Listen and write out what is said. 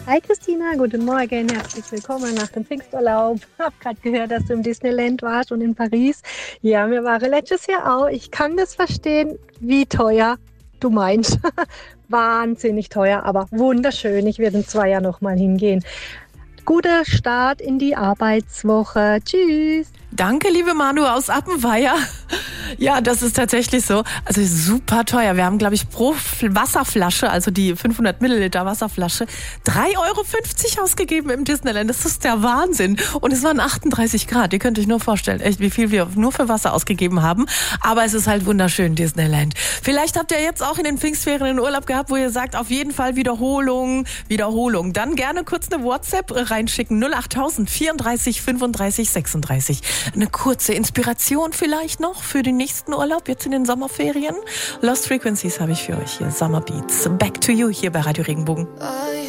Hi Christina, guten Morgen, herzlich willkommen nach dem Pfingsturlaub. Ich habe gerade gehört, dass du im Disneyland warst und in Paris. Ja, wir waren letztes Jahr auch. Ich kann das verstehen, wie teuer du meinst. Wahnsinnig teuer, aber wunderschön. Ich werde in 2 Jahren nochmal hingehen. Guter Start in die Arbeitswoche. Tschüss. Danke, liebe Manu aus Appenweier. Ja, das ist tatsächlich so. Also super teuer. Wir haben, glaube ich, pro Wasserflasche, also die 500 Milliliter Wasserflasche, 3,50 € ausgegeben im Disneyland. Das ist der Wahnsinn. Und es waren 38 Grad. Ihr könnt euch nur vorstellen, echt, wie viel wir nur für Wasser ausgegeben haben. Aber es ist halt wunderschön, Disneyland. Vielleicht habt ihr jetzt auch in den Pfingstferien einen Urlaub gehabt, wo ihr sagt, auf jeden Fall Wiederholung. Dann gerne kurz eine WhatsApp reinschicken. 08000 34 35 36. Eine kurze Inspiration vielleicht noch für den nächsten Urlaub, jetzt in den Sommerferien. Lost Frequencies habe ich für euch hier. Summer Beats. Back to you hier bei Radio Regenbogen.